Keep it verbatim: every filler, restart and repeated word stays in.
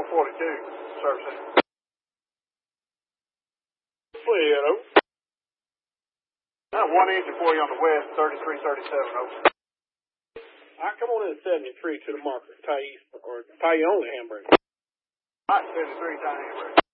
forty-two, servicing. Hello. I have one engine for you on the west, thirty-three thirty-seven, over. I come on in at seventy-three to the marker. Tie you, or tie you only handbrake. All right, seventy-three, tie handbrake.